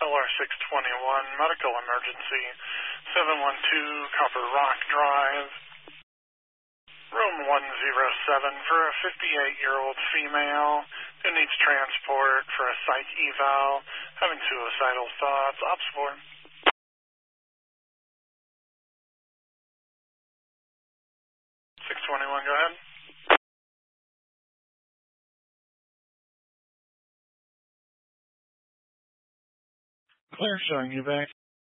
LR 621, medical emergency, 712 Copper Rock Drive, room 107 for a 58-year-old female who needs transport for a psych eval, having suicidal thoughts. Ops 4. 621, go ahead. Clear, showing you back.